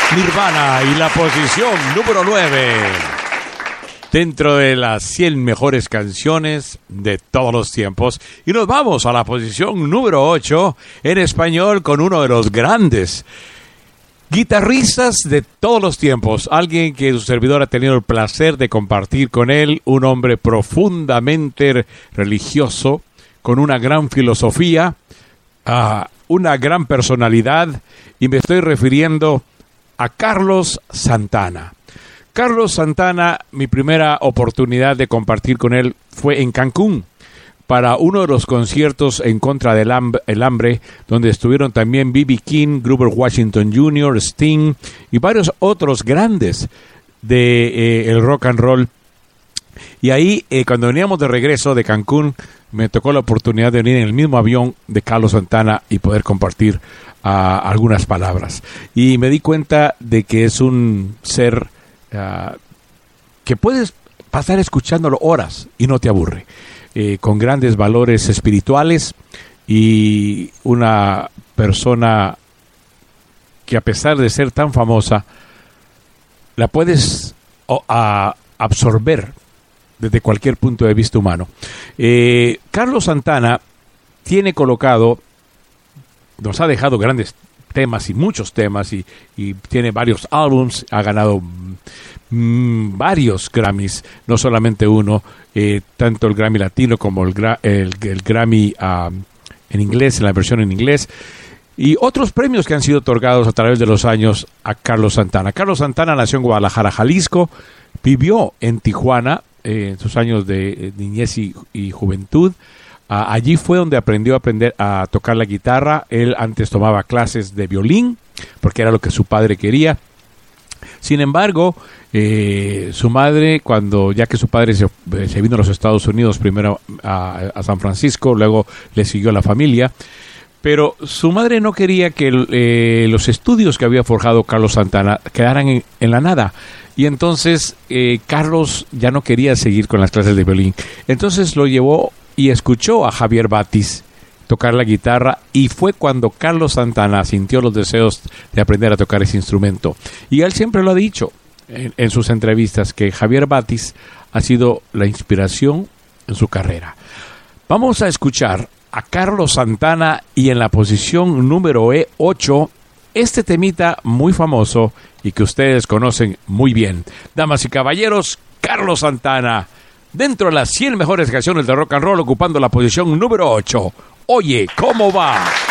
Nirvana y la posición número 9 dentro de las 100 mejores canciones de todos los tiempos. Y nos vamos a la posición número 8 en español con uno de los grandes guitarristas de todos los tiempos, alguien que su servidor ha tenido el placer de compartir con él, un hombre profundamente religioso, con una gran filosofía, una gran personalidad, y me estoy refiriendo a Carlos Santana. Carlos Santana, mi primera oportunidad de compartir con él fue en Cancún, para uno de los conciertos en contra del hambre, donde estuvieron también B.B. King, Grover Washington Jr., Sting y varios otros grandes de el rock and roll. Y ahí, cuando veníamos de regreso de Cancún, me tocó la oportunidad de venir en el mismo avión de Carlos Santana y poder compartir algunas palabras. Y me di cuenta de que es un ser que puedes pasar escuchándolo horas y no te aburre. Con grandes valores espirituales y una persona que, a pesar de ser tan famosa, la puedes absorber desde cualquier punto de vista humano. Carlos Santana tiene colocado, nos ha dejado grandes temas y muchos temas y tiene varios álbums, ha ganado varios Grammys, no solamente uno, tanto el Grammy latino como el Grammy en inglés, en la versión en inglés, y otros premios que han sido otorgados a través de los años a Carlos Santana. Carlos Santana nació en Guadalajara, Jalisco, vivió en Tijuana en sus años de niñez y juventud. Allí fue donde aprendió a tocar la guitarra. Él antes tomaba clases de violín, porque era lo que su padre quería. Sin embargo, su madre, ya que su padre se vino a los Estados Unidos, primero a San Francisco, luego le siguió la familia, pero su madre no quería que los estudios que había forjado Carlos Santana quedaran en la nada. Y entonces Carlos ya no quería seguir con las clases de violín. Entonces lo llevó y escuchó a Javier Batis tocar la guitarra, y fue cuando Carlos Santana sintió los deseos de aprender a tocar ese instrumento. Y él siempre lo ha dicho en sus entrevistas, que Javier Batis ha sido la inspiración en su carrera. Vamos a escuchar a Carlos Santana y en la posición número 8, este temita muy famoso y que ustedes conocen muy bien. Damas y caballeros, Carlos Santana, dentro de las 100 mejores canciones de rock and roll, ocupando la posición número 8. Oye, ¿cómo va?